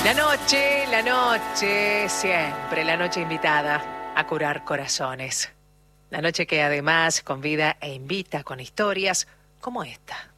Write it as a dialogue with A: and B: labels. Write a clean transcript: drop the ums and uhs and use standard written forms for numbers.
A: La noche, siempre la noche invitada a curar corazones. La noche que además convida e invita con historias como esta.